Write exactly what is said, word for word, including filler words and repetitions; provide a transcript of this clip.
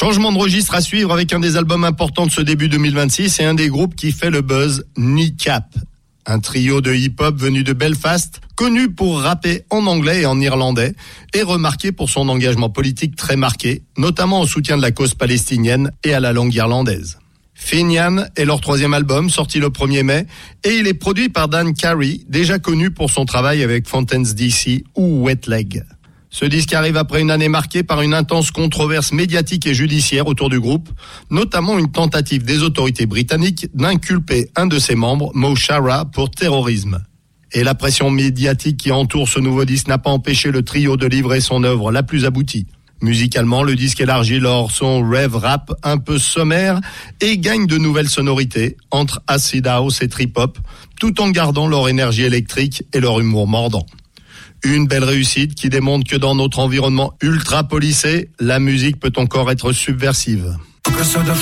Changement de registre à suivre avec un des albums importants de ce début deux mille vingt-six et un des groupes qui fait le buzz, Kneecap. Un trio de hip-hop venu de Belfast, connu pour rapper en anglais et en irlandais, et remarqué pour son engagement politique très marqué, notamment au soutien de la cause palestinienne et à la langue irlandaise. Finian est leur troisième album, sorti le premier mai, et il est produit par Dan Carey, déjà connu pour son travail avec Fountains D C ou Wet Leg. Ce disque arrive après une année marquée par une intense controverse médiatique et judiciaire autour du groupe, notamment une tentative des autorités britanniques d'inculper un de ses membres, Mo Farah, pour terrorisme. Et la pression médiatique qui entoure ce nouveau disque n'a pas empêché le trio de livrer son œuvre la plus aboutie. Musicalement, le disque élargit leur son rave rap un peu sommaire et gagne de nouvelles sonorités entre acid house et trip hop, tout en gardant leur énergie électrique et leur humour mordant. Une belle réussite qui démontre que dans notre environnement ultra policé, la musique peut encore être subversive.